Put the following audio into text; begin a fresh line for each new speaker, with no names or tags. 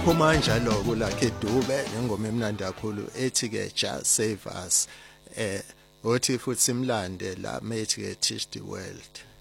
iphuma njalo kulakhe Dube nengoma emnandi kakhulu ethi ke Just Save Us othi futhi simlande la methi ke Teach the World.